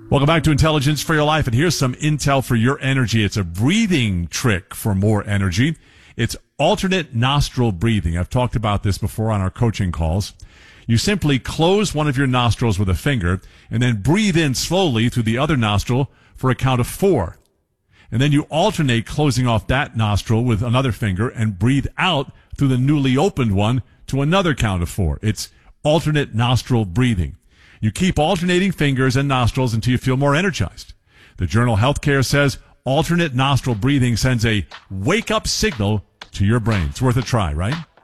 Welcome back to Intelligence for Your Life, and here's some intel for your energy. It's a breathing trick for more energy. It's alternate nostril breathing. I've talked about this before on our coaching calls. You simply close one of your nostrils with a finger and then breathe in slowly through the other nostril for a count of 4. And then you alternate closing off that nostril with another finger and breathe out through the newly opened one to another count of 4. It's alternate nostril breathing. You keep alternating fingers and nostrils until you feel more energized. The journal Healthcare says alternate nostril breathing sends a wake-up signal to your brain. It's worth a try, right?